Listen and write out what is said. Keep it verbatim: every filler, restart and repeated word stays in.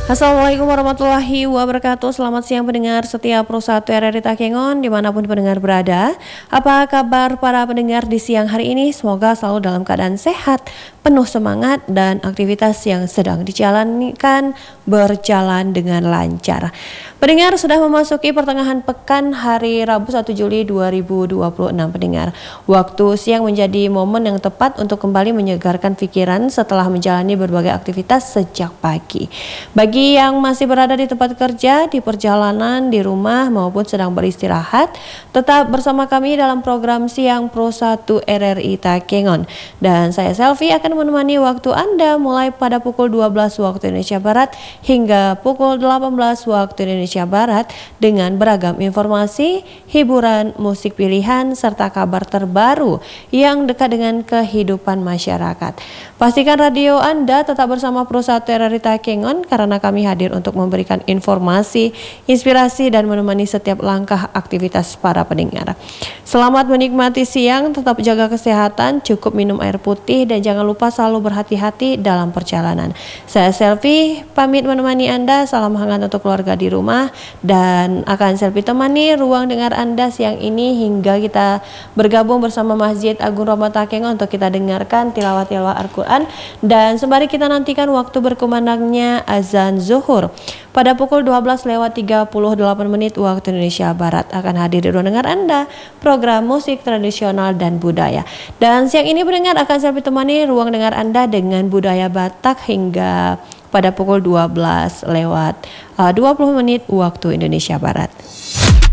Assalamualaikum warahmatullahi wabarakatuh. Selamat siang pendengar setiap Pro satu R R I Takengon dimanapun pendengar berada. Apa kabar para pendengar di siang hari ini? Semoga selalu dalam keadaan sehat, penuh semangat, dan aktivitas yang sedang dijalankan berjalan dengan lancar. Pendengar, sudah memasuki pertengahan pekan hari Rabu satu Juli dua ribu dua puluh enam pendengar. Waktu siang menjadi momen yang tepat untuk kembali menyegarkan pikiran setelah menjalani berbagai aktivitas sejak pagi. Bagi yang masih berada di tempat kerja, di perjalanan, di rumah maupun sedang beristirahat, tetap bersama kami dalam program Siang Pro satu R R I Takengon. Dan saya Selvi akan menemani waktu Anda mulai pada pukul dua belas waktu Indonesia Barat hingga pukul delapan belas waktu Indonesia Barat dengan beragam informasi, hiburan, musik pilihan, serta kabar terbaru yang dekat dengan kehidupan masyarakat. Pastikan radio Anda tetap bersama Pro satu R R I Takengon karena kami hadir untuk memberikan informasi, inspirasi, dan menemani setiap langkah aktivitas para pendengar. Selamat menikmati siang, tetap jaga kesehatan, cukup minum air putih, dan jangan lupa selalu berhati-hati dalam perjalanan. Saya Selvi, pamit menemani Anda, salam hangat untuk keluarga di rumah, dan akan Selvi temani ruang dengar Anda siang ini hingga kita bergabung bersama Masjid Agung Roma Takengon untuk kita dengarkan tilawah-tilawah Al-Quran, dan sembari kita nantikan waktu berkumandangnya azan zuhur pada pukul dua belas lewat tiga puluh delapan menit waktu Indonesia Barat. Akan hadir di ruang dengar Anda program musik tradisional dan budaya, dan siang ini pendengar akan Selvi temani ruang dengar Anda dengan budaya Batak hingga pada pukul dua belas lewat dua puluh menit waktu Indonesia Barat.